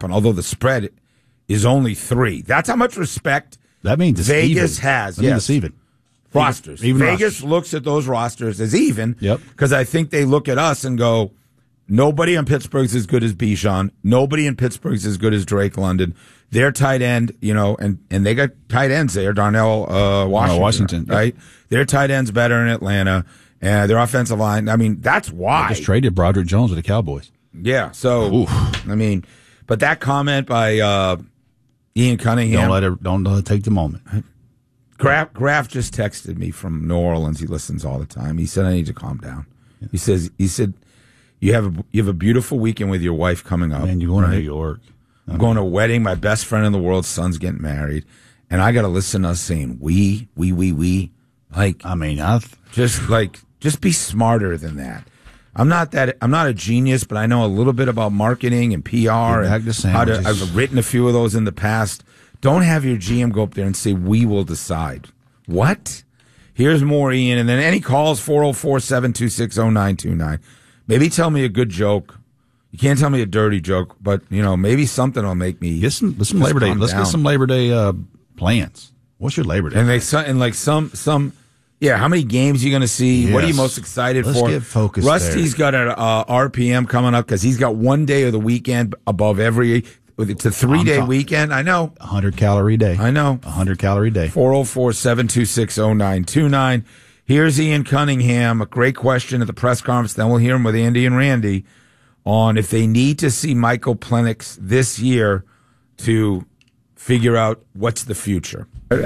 happen, although the spread is only 3. That's how much respect that means it's Vegas even. has. That means it's even. Rosters. Even Vegas rosters. looks at those rosters as even. Yep. Because I think they look at us and go, nobody in Pittsburgh's as good as Bijan. Nobody in Pittsburgh's as good as Drake London. Their tight end, and they got tight ends there. Darnell Washington, right? Their tight end's better in Atlanta. And their offensive line, I mean, that's why. They just traded Broderick Jones to the Cowboys. Yeah, so, I mean, but that comment by Ian Cunningham. Don't let it take the moment. Graf just texted me from New Orleans. He listens all the time. He said, I need to calm down. Yeah. He said, you have a beautiful weekend with your wife coming up. Man, you're going to New York. I'm going to a wedding. My best friend in the world's son's getting married. And I got to listen to us saying, we. Like, I mean, just be smarter than that. I'm not a genius, but I know a little bit about marketing and PR and how to. I've written a few of those in the past. Don't have your GM go up there and say, we will decide. What? Here's more, Ian. And then any calls, 404-726-0929. Maybe tell me a good joke. You can't tell me a dirty joke, but, maybe something will make me. Get some Labor Day. Let's get some Labor Day plans. What's your Labor Day? And how many games are you going to see? Yes. What are you most excited for? Let's get focused Rusty's got an RPM coming up because he's got one day of the weekend above every. It's a 3-day weekend. I know. 100-calorie day. I know. 100-calorie day. 404-726-0929. Here's Ian Cunningham. A great question at the press conference. Then we'll hear him with Andy and Randy on if they need to see Michael Penix this year to figure out what's the future. You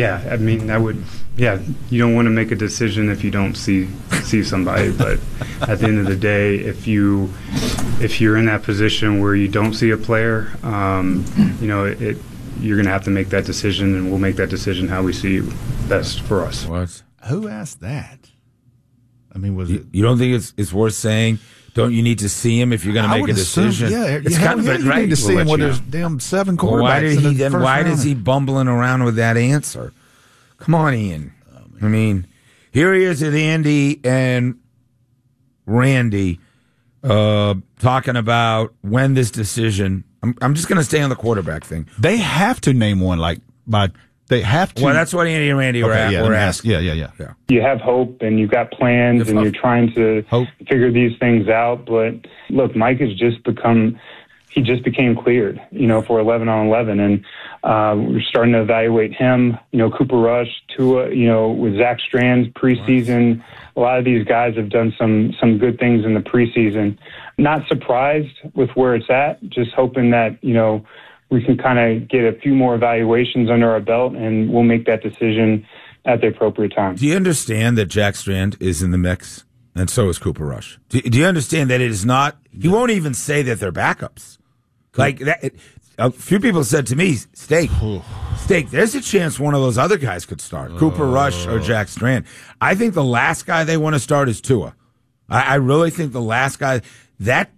don't want to make a decision if you don't see somebody. But at the end of the day, if you're in that position where you don't see a player, you're going to have to make that decision, and we'll make that decision how we see best for us. What? Who asked that? I mean, was it? You don't think it's worth saying? Don't you need to see him if you're going to make a decision? It's kind of right. You need to see him when there's damn 7 quarterbacks. Why does he bumbling around with that answer? Come on, Ian. I mean, here he is with Andy and Randy talking about when this decision. I'm just going to stay on the quarterback thing. They have to name one they have to. Well, that's what Andy and Randy were asking. Yeah. You have hope and you've got plans and you're trying to figure these things out. But look, Mike has just became cleared, for 11 on 11. And we're starting to evaluate him, Cooper Rush, Tua, with Zach Strand's preseason. A lot of these guys have done some good things in the preseason. Not surprised with where it's at, just hoping that, we can kind of get a few more evaluations under our belt, and we'll make that decision at the appropriate time. Do you understand that Jack Strand is in the mix, and so is Cooper Rush? Do you understand that it is not? He won't even say that they're backups. Like that. A few people said to me, Steak, there's a chance one of those other guys could start, Cooper Rush or Jack Strand. I think the last guy they want to start is Tua. I really think the last guy, that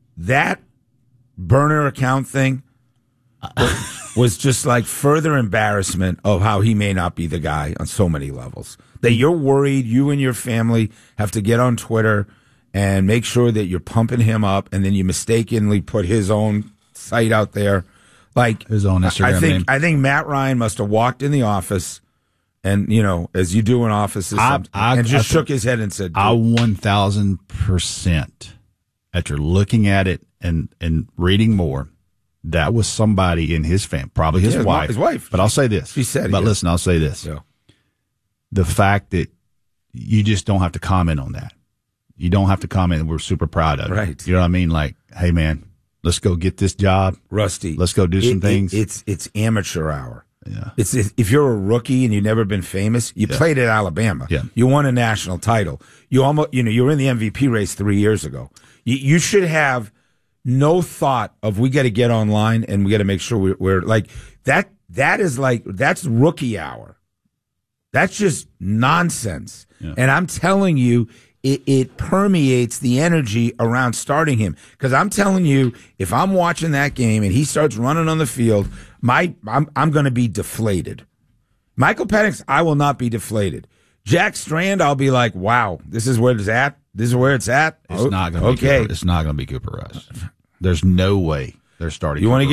burner account thing, was just like further embarrassment of how he may not be the guy on so many levels. That you're worried, you and your family have to get on Twitter and make sure that you're pumping him up, and then you mistakenly put his own site out there. Like his own Instagram name. I think Matt Ryan must have walked in the office and, as you do in offices, and just shook his head and said, I 1,000%, after looking at it and reading more, that was somebody in his family, probably his wife. His wife. But I'll say this. She said it. But listen, I'll say this. Yeah. The fact that you just don't have to comment on that. You don't have to comment. We're super proud of it. Right. You know what I mean? Like, hey, man, let's go get this job. Rusty. Let's go do some things. It's amateur hour. Yeah. It's if you're a rookie and you've never been famous, you played at Alabama. Yeah. You won a national title. You almost, you were in the MVP race 3 years ago. You should have no thought of we got to get online and we got to make sure we're like that. That's rookie hour. That's just nonsense. Yeah. And I'm telling you, it permeates the energy around starting him. Because I'm telling you, if I'm watching that game and he starts running on the field, I'm going to be deflated. Michael Penix, I will not be deflated. Jack Strand, I'll be like, wow, this is where it's at. This is where it's at. It's not going to be Cooper. It's not going to be Cooper Rush. There's no way they're starting. You want to